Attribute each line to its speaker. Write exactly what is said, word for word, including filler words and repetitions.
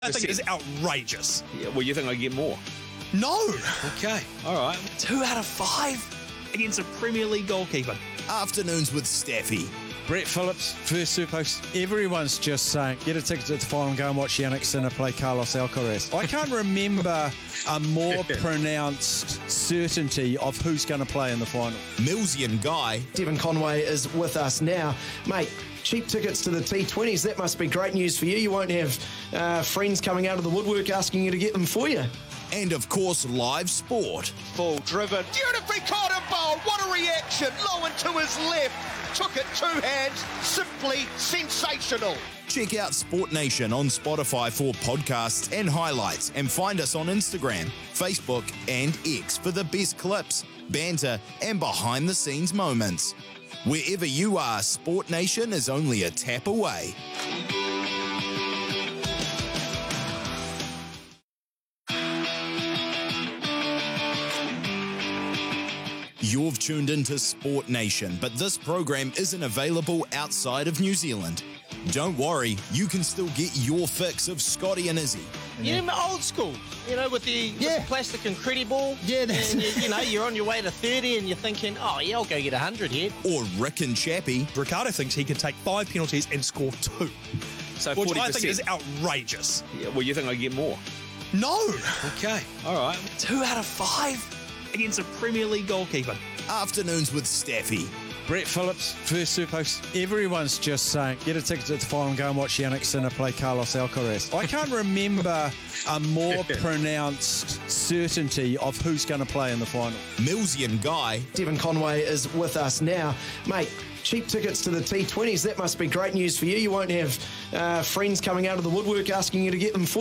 Speaker 1: I think it's outrageous.
Speaker 2: Yeah, well, you think I get more?
Speaker 1: No.
Speaker 2: Okay, all right.
Speaker 1: Two out of five against a Premier League goalkeeper.
Speaker 3: Afternoons with Staffy.
Speaker 4: Brett Phillips, first Super Post. Everyone's just saying, get a ticket to the final and go and watch Yannick Sinner play Carlos Alcaraz. I can't remember a more pronounced certainty of who's going to play in the final.
Speaker 3: Millsian Guy.
Speaker 5: Devon Conway is with us now. Mate, cheap tickets to the T twenties, that must be great news for you. You won't have uh, friends coming out of the woodwork asking you to get them for you.
Speaker 3: And of course, live sport.
Speaker 6: Full driven. Beautifully caught and bowled. What a reaction. Low and to his left. Took it two hands. Simply sensational.
Speaker 3: Check out Sport Nation on Spotify for podcasts and highlights, and find us on Instagram, Facebook and X for the best clips, banter and behind the scenes moments. Wherever you are, Sport Nation is only a tap away. You've tuned into Sport Nation, but this program isn't available outside of New Zealand. Don't worry, you can still get your fix of Scotty and Izzy.
Speaker 7: You remember old school, you know, with the, with
Speaker 5: Yeah.
Speaker 7: the plastic and credit ball?
Speaker 5: Yeah, that's-
Speaker 7: and you, you know, you're on your way to thirty and you're thinking, oh, yeah, I'll go get one hundred here.
Speaker 3: Or Rick and Chappie.
Speaker 1: Ricardo thinks he can take five penalties and score two,
Speaker 2: So
Speaker 1: which
Speaker 2: forty
Speaker 1: I
Speaker 2: percent.
Speaker 1: think is outrageous.
Speaker 2: Yeah, well, you think I get more?
Speaker 1: No.
Speaker 2: Okay, all right.
Speaker 1: Two out of five against a Premier League goalkeeper.
Speaker 3: Afternoons with Staffy.
Speaker 4: Brett Phillips, first Super Post. Everyone's just saying, get a ticket to the final and go and watch Yannick Sinner play Carlos Alcaraz. I can't remember a more pronounced certainty of who's going to play in the final.
Speaker 3: Millsian Guy.
Speaker 5: Devon Conway is with us now. Mate, cheap tickets to the T twenties, that must be great news for you. You won't have uh, friends coming out of the woodwork asking you to get them for